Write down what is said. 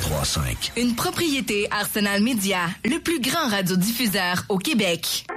103.5. Une propriété Arsenal Média, le plus grand radiodiffuseur au Québec.